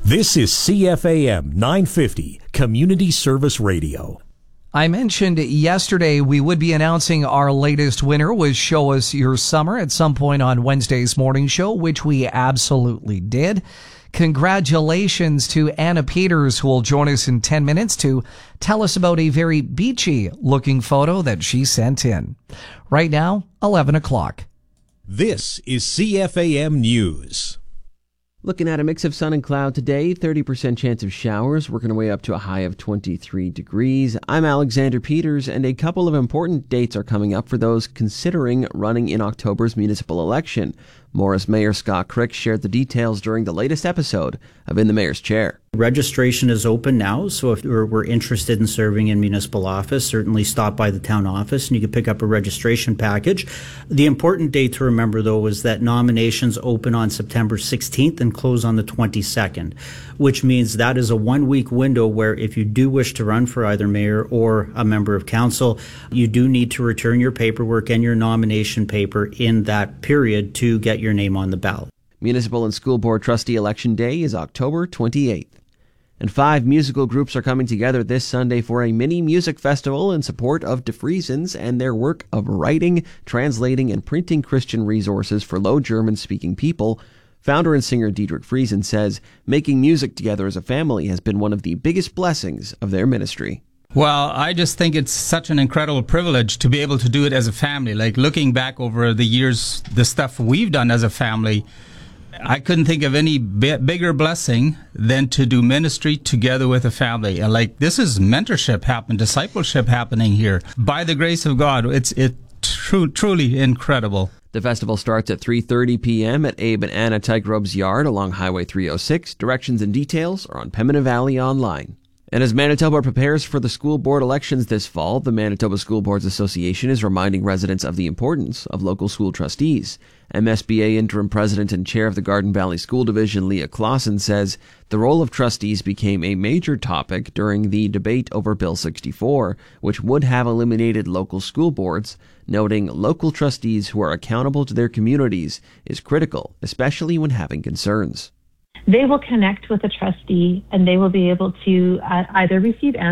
This is CFAM 950, Community Service Radio. I mentioned yesterday we would be announcing our latest winner with Show Us Your Summer at some point on Wednesday's morning show, which we absolutely did. Congratulations to Anna Peters, who will join us in 10 minutes to tell us about a very beachy looking photo that she sent in. Right now, 11 o'clock. This is CFAM News. Looking at a mix of sun and cloud today, 30% chance of showers, working our way up to a high of 23 degrees. I'm Alexander Peters, and a couple of important dates are coming up for those considering running in October's municipal election. Morris Mayor Scott Crick shared the details during the latest episode of In the Mayor's Chair. Registration is open now, so if we're interested in serving in municipal office, certainly stop by the town office and you can pick up a registration package. The important date to remember, though, is that nominations open on September 16th and close on the 22nd, which means that is a one-week window where if you do wish to run for either mayor or a member of council, you do need to return your paperwork and your nomination paper in that period to get your name on the ballot. Municipal and School Board Trustee Election Day is October 28th. And 5 musical groups are coming together this Sunday for a mini music festival in support of DeFriesens and their work of writing, translating, and printing Christian resources for Low German-speaking people. Founder and singer Diedrich Friesen says making music together as a family has been one of the biggest blessings of their ministry. Well, I just think it's such an incredible privilege to be able to do it as a family. Like, looking back over the years, the stuff we've done as a family, I couldn't think of any bigger blessing than to do ministry together with a family. And like, this is mentorship happening, discipleship happening here. By the grace of God, it's truly incredible. The festival starts at 3:30 p.m. at Abe and Anna Tygrob's yard along Highway 306. Directions and details are on Pembina Valley Online. And as Manitoba prepares for the school board elections this fall, the Manitoba School Boards Association is reminding residents of the importance of local school trustees. MSBA interim president and chair of the Garden Valley School Division, Leah Clausen, says the role of trustees became a major topic during the debate over Bill 64, which would have eliminated local school boards, noting local trustees who are accountable to their communities is critical, especially when having concerns. They will connect with a trustee and they will be able to either receive